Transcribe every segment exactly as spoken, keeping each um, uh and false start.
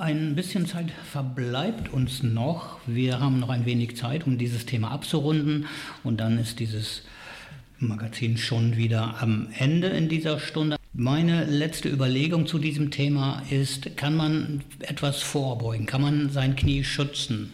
ein bisschen Zeit verbleibt uns noch. Wir haben noch ein wenig Zeit, um dieses Thema abzurunden. Und dann ist dieses Magazin schon wieder am Ende in dieser Stunde. Meine letzte Überlegung zu diesem Thema ist, kann man etwas vorbeugen? Kann man sein Knie schützen?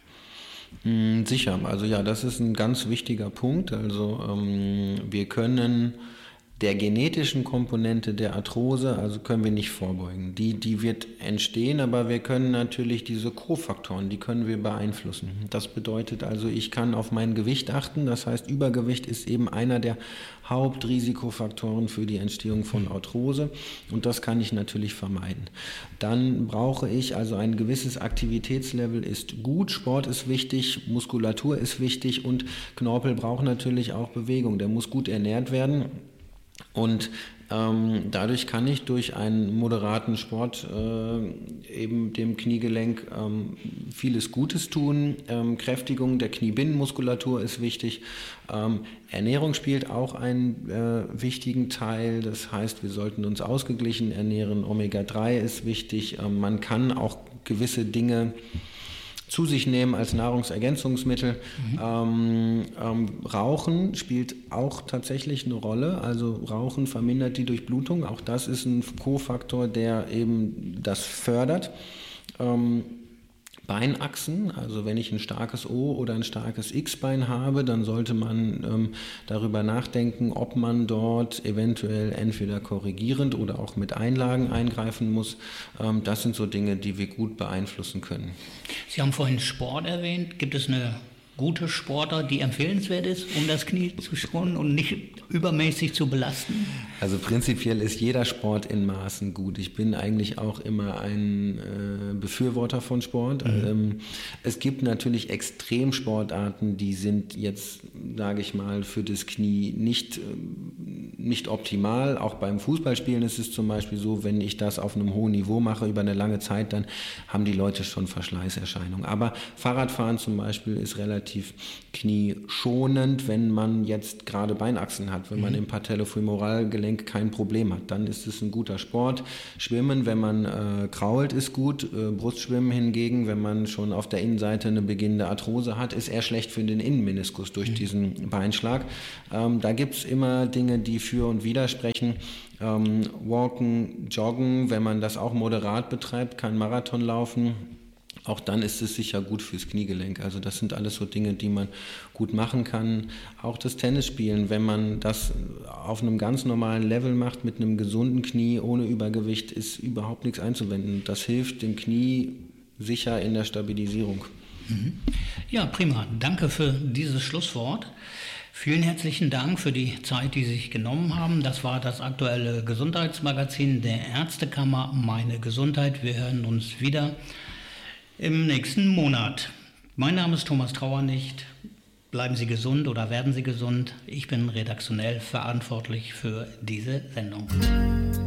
Sicher, also ja, das ist ein ganz wichtiger Punkt. Also ähm, wir können der genetischen Komponente der Arthrose, also können wir nicht vorbeugen. Die, die wird entstehen, aber wir können natürlich diese Kofaktoren, die können wir beeinflussen. Das bedeutet also, ich kann auf mein Gewicht achten. Das heißt, Übergewicht ist eben einer der Hauptrisikofaktoren für die Entstehung von Arthrose und das kann ich natürlich vermeiden. Dann brauche ich also ein gewisses Aktivitätslevel ist gut, Sport ist wichtig, Muskulatur ist wichtig und Knorpel braucht natürlich auch Bewegung. Der muss gut ernährt werden. Und ähm, dadurch kann ich durch einen moderaten Sport äh, eben dem Kniegelenk ähm, vieles Gutes tun. Ähm, Kräftigung der Kniebinnenmuskulatur ist wichtig. Ähm, Ernährung spielt auch einen äh, wichtigen Teil. Das heißt, wir sollten uns ausgeglichen ernähren. Omega drei ist wichtig. Ähm, man kann auch gewisse Dinge zu sich nehmen als Nahrungsergänzungsmittel. Mhm. Ähm, ähm, Rauchen spielt auch tatsächlich eine Rolle. Also Rauchen vermindert die Durchblutung. Auch das ist ein Kofaktor, der eben das fördert. Ähm, Beinachsen, also wenn ich ein starkes O oder ein starkes X-Bein habe, dann sollte man ähm, darüber nachdenken, ob man dort eventuell entweder korrigierend oder auch mit Einlagen eingreifen muss. Ähm, das sind so Dinge, die wir gut beeinflussen können. Sie haben vorhin Sport erwähnt. Gibt es eine gute Sportart, die empfehlenswert ist, um das Knie zu schonen und nicht übermäßig zu belasten? Also prinzipiell ist jeder Sport in Maßen gut. Ich bin eigentlich auch immer ein äh, Befürworter von Sport. Mhm. Ähm, es gibt natürlich Extremsportarten, die sind jetzt, sage ich mal, für das Knie nicht, äh, nicht optimal. Auch beim Fußballspielen ist es zum Beispiel so, wenn ich das auf einem hohen Niveau mache über eine lange Zeit, dann haben die Leute schon Verschleißerscheinungen. Aber Fahrradfahren zum Beispiel ist relativ knieschonend, wenn man jetzt gerade Beinachsen hat, wenn man im Patellofemoralgelenk kein Problem hat, dann ist es ein guter Sport. Schwimmen, wenn man äh, krault, ist gut. Äh, Brustschwimmen hingegen, wenn man schon auf der Innenseite eine beginnende Arthrose hat, ist eher schlecht für den Innenmeniskus durch mhm. diesen Beinschlag. Ähm, da gibt es immer Dinge, die für und wider sprechen. Ähm, Walken, Joggen, wenn man das auch moderat betreibt, kann Marathon laufen. Auch dann ist es sicher gut fürs Kniegelenk. Also das sind alles so Dinge, die man gut machen kann. Auch das Tennisspielen, wenn man das auf einem ganz normalen Level macht, mit einem gesunden Knie, ohne Übergewicht, ist überhaupt nichts einzuwenden. Das hilft dem Knie sicher in der Stabilisierung. Ja, prima. Danke für dieses Schlusswort. Vielen herzlichen Dank für die Zeit, die Sie sich genommen haben. Das war das aktuelle Gesundheitsmagazin der Ärztekammer Meine Gesundheit. Wir hören uns wieder im nächsten Monat. Mein Name ist Thomas Trauernicht. Bleiben Sie gesund oder werden Sie gesund. Ich bin redaktionell verantwortlich für diese Sendung.